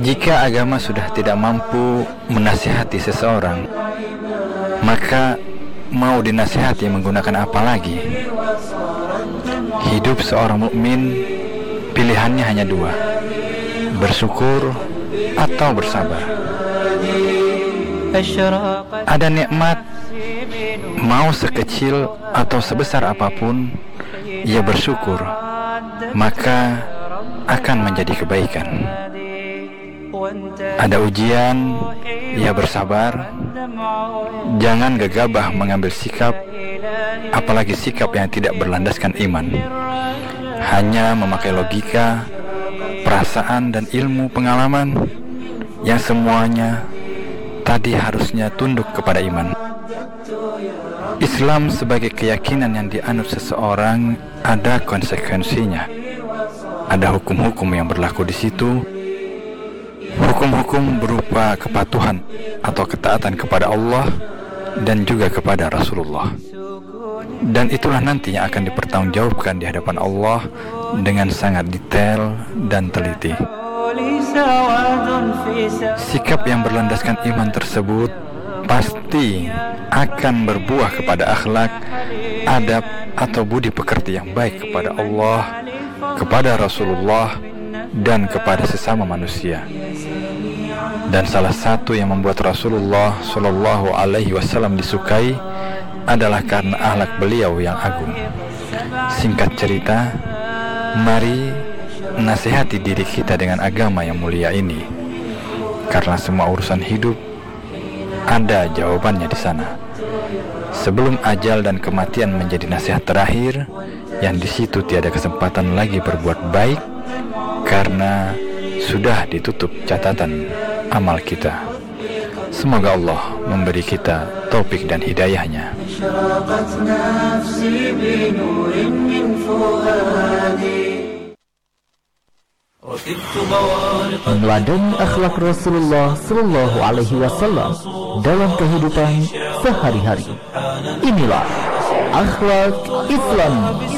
Jika agama sudah tidak mampu menasihati seseorang, maka mau dinasihati menggunakan apa lagi? Hidup seorang mukmin pilihannya hanya dua: bersyukur atau bersabar. Ada nikmat, mau sekecil atau sebesar apapun, ia bersyukur, maka akan menjadi kebaikan. Ada ujian, ia bersabar. Jangan gegabah mengambil sikap, apalagi sikap yang tidak berlandaskan iman. Hanya memakai logika, perasaan, dan ilmu pengalaman yang semuanya tadi harusnya tunduk kepada iman. Islam sebagai keyakinan yang dianut seseorang ada konsekuensinya. Ada hukum-hukum yang berlaku di situ. Hukum-hukum berupa kepatuhan atau ketaatan kepada Allah dan juga kepada Rasulullah. Dan itulah nanti yang akan dipertanggungjawabkan di hadapan Allah dengan sangat detail dan teliti. Sikap yang berlandaskan iman tersebut pasti akan berbuah kepada akhlak, adab, atau budi pekerti yang baik kepada Allah, kepada Rasulullah, dan kepada sesama manusia. Dan salah satu yang membuat Rasulullah Shallallahu Alaihi Wasallam disukai adalah karena akhlak beliau yang agung. Singkat cerita, mari nasihati diri kita dengan agama yang mulia ini, karena semua urusan hidup ada jawabannya di sana. Sebelum ajal dan kematian menjadi nasihat terakhir, yang di situ tiada kesempatan lagi berbuat baik, karena sudah ditutup catatan amal kita. Semoga Allah memberi kita taufik dan hidayahnya. Meneladani akhlak Rasulullah Sallallahu Alaihi Wasallam dalam kehidupan sehari-hari. Inilah akhlak Islam.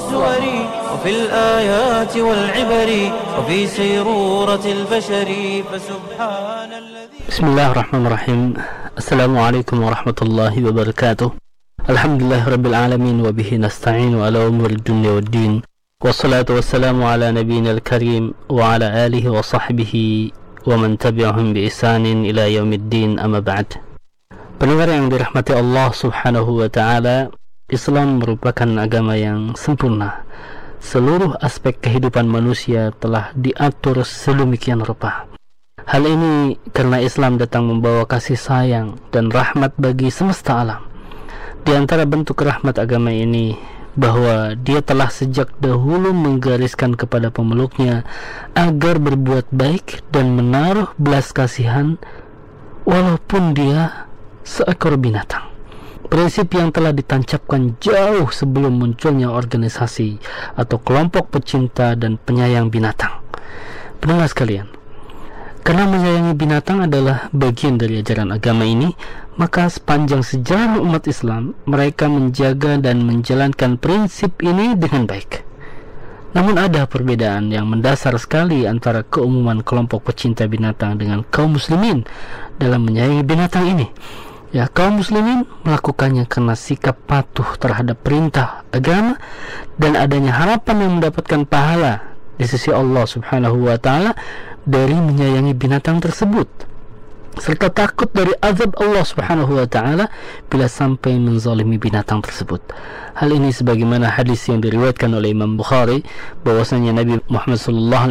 وفي الآيات والعبر وفي سيرورة البشر فسبحان الذي بسم الله الرحمن الرحيم. السلام عليكم ورحمة الله وبركاته. الحمد لله رب العالمين وبه نستعين على أمور الدنيا والدين والصلاة والسلام على نبينا الكريم وعلى آله وصحبه ومن تبعهم بإحسان إلى يوم الدين أما بعد. Pendengar yang dirahmati Allah Subhanahu wa Ta'ala, Islam merupakan agama yang sempurna. Seluruh aspek kehidupan manusia telah diatur sedemikian rupa. Hal ini karena Islam datang membawa kasih sayang dan rahmat bagi semesta alam. Di antara bentuk rahmat agama ini, bahwa dia telah sejak dahulu menggariskan kepada pemeluknya agar berbuat baik dan menaruh belas kasihan walaupun dia seekor binatang. Prinsip yang telah ditancapkan jauh sebelum munculnya organisasi atau kelompok pecinta dan penyayang binatang. Pendengar sekalian, karena menyayangi binatang adalah bagian dari ajaran agama ini, maka sepanjang sejarah umat Islam, mereka menjaga dan menjalankan prinsip ini dengan baik. Namun ada perbedaan yang mendasar sekali antara keumuman kelompok pecinta binatang dengan kaum muslimin dalam menyayangi binatang ini. Ya, kaum muslimin melakukannya karena sikap patuh terhadap perintah agama dan adanya harapan yang mendapatkan pahala di sisi Allah Subhanahu wa Ta'ala dari menyayangi binatang tersebut, serta takut dari azab Allah Subhanahu wa Ta'ala bila sampai menzalimi binatang tersebut. Hal ini sebagaimana hadis yang diriwayatkan oleh Imam Bukhari bahwasanya Nabi Muhammad sallallahu